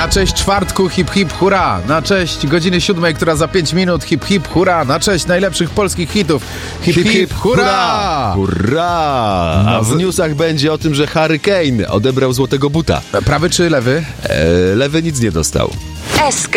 Na cześć czwartku, hip hip hurra! Na cześć godziny 7, która za 5 minut, hip hip hurra! Na cześć najlepszych polskich hitów, hip hip hurra! Hurra! A w newsach będzie o tym, że Harry Kane odebrał złotego buta. Prawy czy lewy? Lewy nic nie dostał. SK.